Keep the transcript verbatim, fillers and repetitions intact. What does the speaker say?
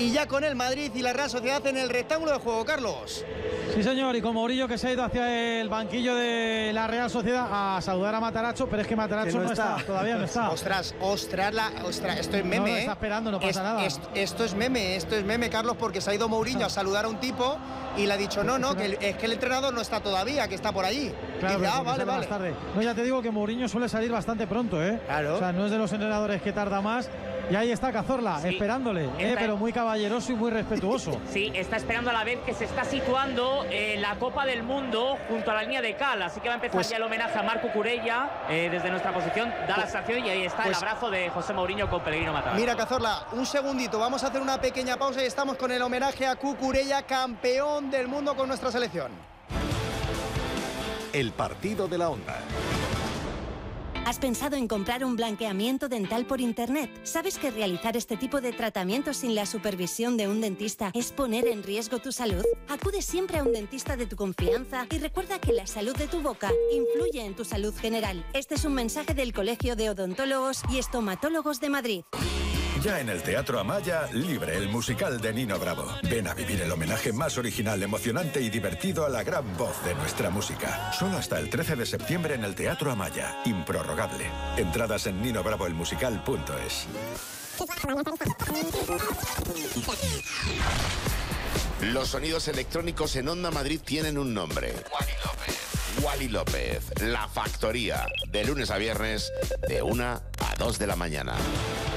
y ya con el Madrid y la Real Sociedad en el rectángulo de juego, Carlos. Sí, señor, y con Mourinho que se ha ido hacia el banquillo de la Real Sociedad a saludar a Matarazzo, pero es que Matarazzo que no, no está. está, todavía no está. Ostras, ostras, la, ostras, esto es meme, no, no, ¿eh? está esperando, no pasa es, nada. Es, esto es meme, esto es meme, Carlos, porque se ha ido Mourinho a saludar a un tipo y le ha dicho, no, no, que el, es que el entrenador no está todavía, que está por allí. Claro, dice, ah, vale, vale. Tarde. No, ya te digo que Mourinho suele salir bastante pronto, ¿eh? Claro. O sea, no es de los entrenadores que tarda más. Y ahí está Cazorla, sí, esperándole, eh, pero muy caballeroso y muy respetuoso. Sí, está esperando a la vez que se está situando en la Copa del Mundo junto a la línea de cal. Así que va a empezar pues, ya el homenaje a Marco Curella eh, desde nuestra posición. Da pues, la sanción y ahí está pues, el abrazo de José Mourinho con Pellegrino Matarazzo. Mira, Cazorla, un segundito, vamos a hacer una pequeña pausa y estamos con el homenaje a Cucurella, campeón del mundo con nuestra selección. El partido de la Onda. ¿Has pensado en comprar un blanqueamiento dental por internet? ¿Sabes que realizar este tipo de tratamientos sin la supervisión de un dentista es poner en riesgo tu salud? Acude siempre a un dentista de tu confianza y recuerda que la salud de tu boca influye en tu salud general. Este es un mensaje del Colegio de Odontólogos y Estomatólogos de Madrid. Ya en el Teatro Amaya, Libre, el musical de Nino Bravo. Ven a vivir el homenaje más original, emocionante y divertido a la gran voz de nuestra música. Solo hasta el trece de septiembre en el Teatro Amaya. Improrrogable. Entradas en nino bravo el musical punto es. Los sonidos electrónicos en Onda Madrid tienen un nombre. Wally López. Wally López, La Factoría. De lunes a viernes, de una a dos de la mañana.